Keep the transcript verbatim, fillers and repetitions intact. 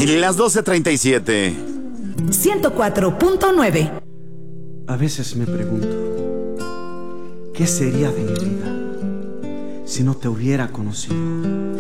Las doce treinta y siete. ciento cuatro punto nueve. A veces me pregunto, ¿qué sería de mi vida si no te hubiera conocido?